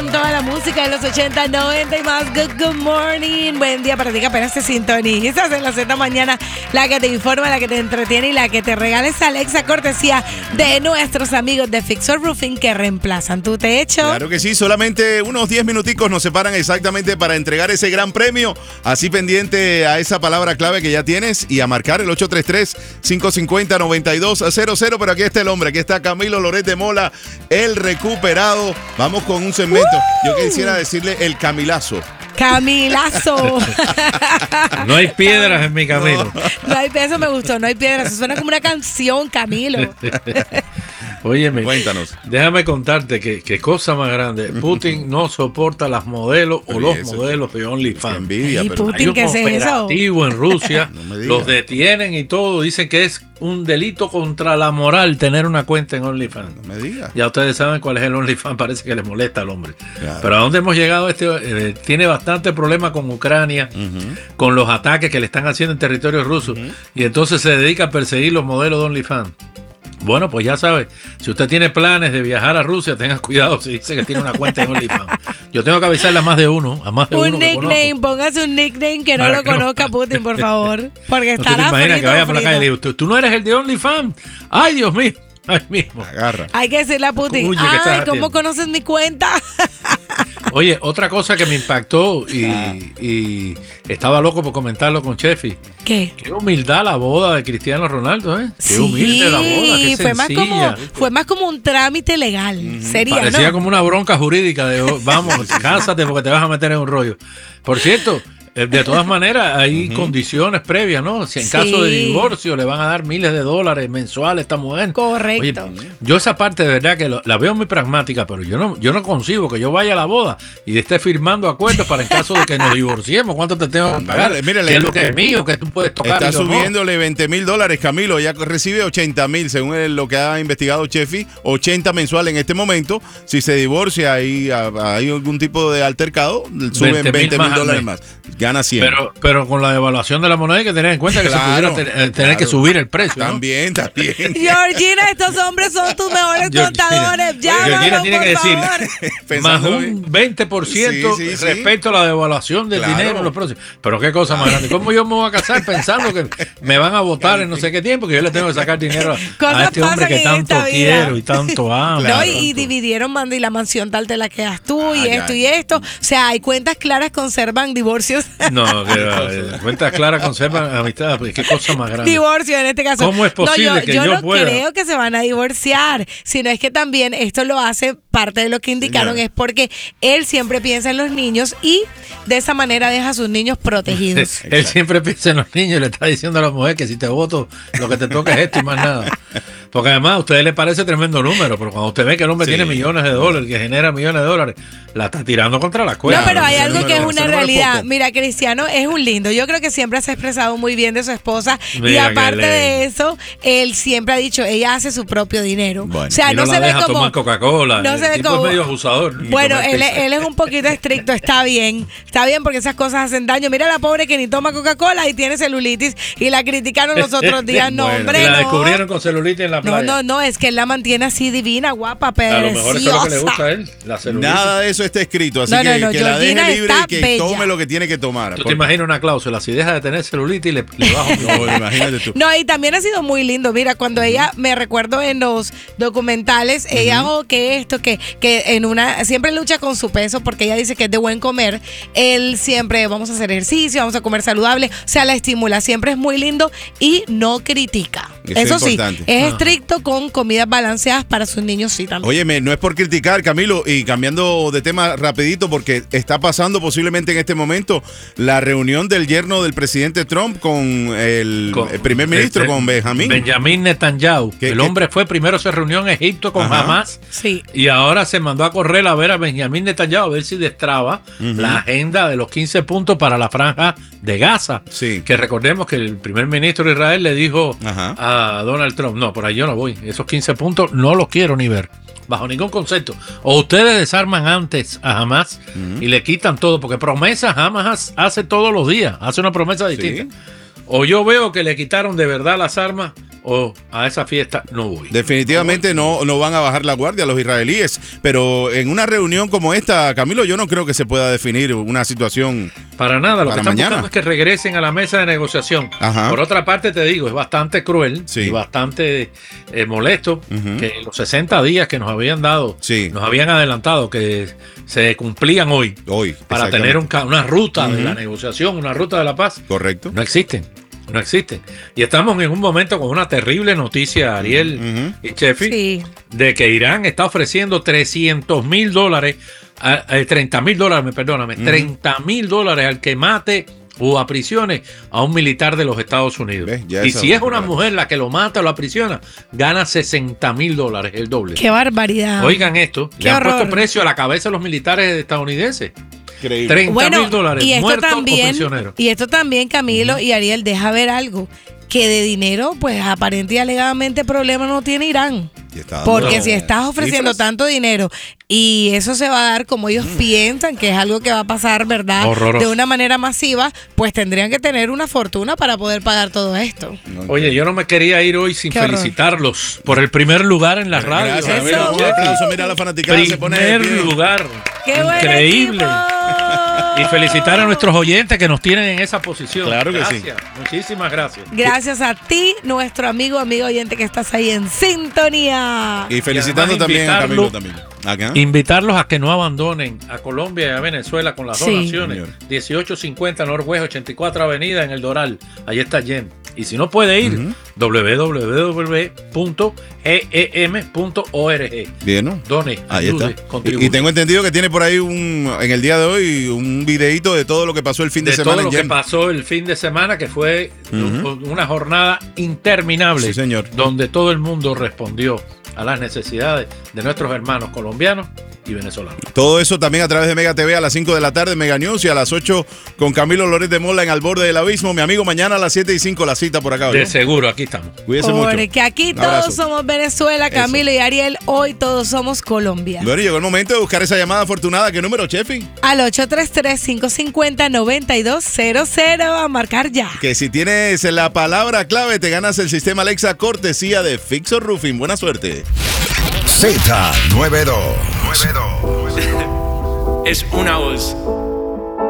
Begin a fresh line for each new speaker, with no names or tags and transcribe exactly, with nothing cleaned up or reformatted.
con toda la música de los ochenta, noventa y más. Good, good morning. Buen día para ti que apenas te sintonizas en la Z Mañana, la que te informa, la que te entretiene y la que te regala esa Alexa cortesía de nuestros amigos de Fixer Roofing que reemplazan tu techo.
Claro que sí, solamente unos diez minuticos nos separan exactamente para entregar ese gran premio. Así pendiente a esa palabra clave que ya tienes y a marcar el ocho tres tres, cinco cinco cero, nueve dos cero cero. Pero aquí está el hombre, aquí está Camilo Loret de Mola, el recuperado. Vamos con un segmento. Uh. Yo quisiera decirle el Camilazo.
Camilazo.
No hay piedras en mi camino.
No, no hay, eso me gustó, no hay piedras. Eso suena como una canción, Camilo.
Óyeme,
cuéntanos.
Déjame contarte que, que cosa más grande. Putin no soporta las modelos o los
eso,
modelos de OnlyFans.
Envidia, pero
Putin,
hay un
¿qué es eso?
operativo en Rusia.
No me
Los detienen y todo. Dicen que es un delito contra la moral tener una cuenta en OnlyFans.
No me digas.
Ya ustedes saben cuál es el OnlyFans. Parece que les molesta al hombre.
Claro.
Pero ¿a dónde hemos llegado? Este eh, tiene bastante problema con Ucrania, uh-huh. con los ataques que le están haciendo en territorio ruso. Uh-huh. Y entonces se dedica a perseguir los modelos de OnlyFans. Bueno, pues ya sabe, si usted tiene planes de viajar a Rusia, tenga cuidado si dice que tiene una cuenta en OnlyFans. Yo tengo que avisarle a más de uno, a más de
un
uno
nickname, póngase un nickname que no
Para
lo
que no.
conozca Putin, por favor. Porque
¿No
estará
te imaginas
frito,
que vaya por la
frito.
calle y le digo, ¿tú, tú no eres el de OnlyFans? ¡Ay, Dios mío! ¡Ay, mismo!
Agarra.
Hay que decirle a Putin,
Uy, ¿qué estás
ay, ¿cómo
haciendo?
conoces mi cuenta?
Oye, otra cosa que me impactó y, y estaba loco por comentarlo con Chefi.
¿Qué?
Qué humildad la boda de Cristiano Ronaldo, ¿eh? Qué
Sí,
humilde la boda, qué
fue más como
sencilla.
fue más como un trámite legal, mm-hmm. sería,
Parecía
¿no?
como una bronca jurídica de, vamos, cásate porque te vas a meter en un rollo. Por cierto, de todas maneras, hay uh-huh. condiciones previas, ¿no? Si en sí. caso de divorcio le van a dar miles de dólares mensuales a esta mujer.
Correcto.
Oye, yo esa parte de verdad que lo, la veo muy pragmática, pero yo no yo no concibo que yo vaya a la boda y esté firmando acuerdos para en caso de que nos divorciemos. ¿Cuánto te tengo que pagar?
Mírale, mírale,
¿Qué es lo que es mío? Que tú puedes tocar.
Está
y yo,
subiéndole no. veinte mil dólares, Camilo. Ya recibe ochenta mil, según el, lo que ha investigado Chefi. ochenta mensuales en este momento. Si se divorcia y hay algún tipo de altercado, suben veinte mil dólares más. Gana cien.
Pero, pero con la devaluación de la moneda hay que tener en cuenta que
claro,
se pudiera tener
claro.
que subir el precio, ¿no?
También, también.
Georgina, estos hombres son tus mejores
Georgina,
contadores. Ya,
Georgina tiene
por
que decir
decir
más un veinte por ciento sí, sí, respecto sí. a la devaluación del claro. dinero en los próximos. Pero qué cosa más grande. ¿Cómo yo me voy a casar pensando que me van a votar en no sé qué tiempo? Que yo le tengo que sacar dinero a este hombre que tanto quiero y tanto amo.
Claro. No, y, y dividieron mando y la mansión tal te la quedas tú ah, y ya. esto y esto. O sea, hay cuentas claras conservan divorcios.
No, que eh, cuentas claras conservan amistad. Pues, qué cosa más grande.
Divorcio en este caso.
¿Cómo es posible
no, yo,
que
yo,
yo
no
pueda?
creo que se van a divorciar, sino es que también esto lo hace, parte de lo que indicaron Señora. es porque él siempre piensa en los niños y de esa manera deja a sus niños protegidos.
Él siempre piensa en los niños y le está diciendo a la mujer que si te voto lo que te toca es esto y más nada. Porque además a ustedes les parece tremendo número, pero cuando usted ve que el hombre sí. tiene millones de dólares, que genera millones de dólares, la está tirando contra la cuerda.
No, pero hay algo
número,
que es una realidad.
poco.
Mira, Cristiano es un lindo. Yo creo que siempre se ha expresado muy bien de su esposa.
Mira
y aparte
le...
de eso, él siempre ha dicho, ella hace su propio dinero.
Bueno,
o sea,
y no,
no
la
se
deja
ve como
tomar Coca-Cola.
No se
el
ve
tipo
como
es medio abusador.
Bueno, él, él es un poquito estricto, está bien. Está bien porque esas cosas hacen daño. Mira la pobre que ni toma Coca-Cola y tiene celulitis y la criticaron los otros días. No,
bueno,
hombre,
y la
no.
descubrieron con celulitis en la playa.
No, no, no, es que él la mantiene así divina, guapa, preciosa.
A lo mejor eso es lo que le gusta a él, la celulitis.
Nada de eso está escrito, así
No,
que,
no, no,
que la
Georgina
deje libre
está
y que
bella.
tome lo que tiene que tomar.
¿Tú te imaginas una cláusula? Si deja de tener celulitis, le, le bajo.
No, imagínate tú.
No, y también ha sido muy lindo. Mira, cuando uh-huh. ella, me recuerdo en los documentales, uh-huh. ella, oh, que esto, que, que en una, siempre lucha con su peso porque ella dice que es de buen comer. Él siempre, vamos a hacer ejercicio, vamos a comer saludable. O sea, la estimula, siempre es muy lindo y no critica.
Eso,
Eso
es
sí,
importante.
es
Ah.
estricto con comidas balanceadas para sus niños, sí, también.
Óyeme, no es por criticar, Camilo, y cambiando de tema rapidito, porque está pasando posiblemente en este momento la reunión del yerno del presidente Trump con el,
Con-
el primer ministro,
el-
con Benjamín.
Benjamín Netanyahu.
¿Qué-
el
qué?
hombre fue, primero se reunió en Egipto con
Ajá.
Hamas
Sí.
y ahora se mandó a correr a ver a Benjamín Netanyahu a ver si destraba
Ujú.
la agenda de los quince puntos para la franja de Gaza.
Sí.
Que recordemos que el primer ministro de Israel le dijo
Ajá.
a Donald Trump, no, por ahí yo no voy, esos quince puntos no los quiero ni ver, bajo ningún concepto. O ustedes desarman antes a Hamas
Ujú.
y le quitan todo, porque promesas Hamas hace todos los días, hace una promesa distinta.
Sí.
O yo veo que le quitaron de verdad las armas o a esa fiesta no voy.
Definitivamente no, no van a bajar la guardia los israelíes, pero en una reunión como esta, Camilo, yo no creo que se pueda definir una situación
para nada. Lo
para
que están
mañana.
buscando es que regresen a la mesa de negociación.
Ajá.
Por otra parte, te digo, es bastante cruel
Sí.
y bastante eh, molesto
Ujú.
que los sesenta días que nos habían dado,
Sí.
nos habían adelantado que se cumplían hoy
hoy.
para
exactamente.
tener un ca- una ruta de
Ujú.
la negociación, una ruta de la paz.
Correcto.
No existen, no existen. Y estamos en un momento con una terrible noticia, Ariel
Ujú.
y Chefi,
Sí.
de que Irán está ofreciendo trescientos mil dólares, a- a- treinta mil dólares, me perdóname,
Ujú.
treinta mil dólares al que mate o aprisione a un militar de los Estados Unidos.
¿Ves? Ya
Y
esa
si
es
es una
otra.
mujer la que lo mata o lo aprisiona, gana sesenta mil dólares, el doble.
Qué barbaridad.
Oigan esto,
Qué
le han
horror.
puesto precio a la cabeza de los militares estadounidenses.
Increíble.
treinta mil
Bueno,
dólares,
y esto
muertos o
también,
prisioneros.
y esto también, Camilo y Ariel, deja ver algo. Que de dinero, pues aparente y alegadamente problema no tiene Irán.
Y está dando
Porque
las
si estás ofreciendo
cifras.
tanto dinero y eso se va a dar como ellos piensan que es algo que va a pasar, ¿verdad?
Horroroso.
De una manera masiva, pues tendrían que tener una fortuna para poder pagar todo esto.
No,
Oye, yo no me quería ir hoy sin
Qué horror.
felicitarlos por el primer lugar en la radio.
Gracias,
Eso.
mira, un aplauso, mira la fanaticada se pone de
Primer
pie.
lugar.
¡Qué buen
Increíble.
equipo!
Y felicitar a nuestros oyentes que nos tienen en esa posición.
Claro que
gracias,
sí.
Muchísimas gracias.
Gracias a ti, nuestro amigo, amigo oyente que estás ahí en sintonía.
Y felicitando
Y además
también a Camilo
invitarlo-
también. Acá.
Invitarlos a que no abandonen a Colombia y a Venezuela con las
Sí.
donaciones.
Señor.
dieciocho cincuenta Norwest ochenta y cuatro Avenida en el Doral. Ahí está Jen. Y si no puede ir,
Ujú.
w w w punto e e m punto org.
Bien, ¿no?
Done,
Ahí
ayude,
está.
contribuye.
Y, y tengo entendido que tiene por ahí un en el día de hoy un videíto de todo lo que pasó el fin de,
de
semana
todo lo
en
que
Yen.
pasó el fin de semana, que fue
Ujú.
una jornada interminable,
Sí, señor.
donde todo el mundo respondió a las necesidades de nuestros hermanos colombianos y venezolanos.
Todo eso también a través de Mega T V a las cinco de la tarde, Mega News, y a las ocho con Camilo Loret de Mola en Al Borde del Abismo. Mi amigo, mañana a las siete y cinco la cita por acá. ¿oyó?
De seguro, aquí estamos.
Cuídese mucho.
Porque aquí
Un abrazo.
todos somos Venezuela, Camilo y Ariel. Hoy todos somos Colombia.
Bueno, llegó el momento de buscar esa llamada afortunada. ¿Qué número, Chefi?
Al ocho tres tres, cinco cinco cero, nueve dos cero cero a marcar ya.
Que si tienes la palabra clave, te ganas el sistema Alexa cortesía de Fixo Roofing. Buena suerte.
Z noventa y dos.
Es una voz.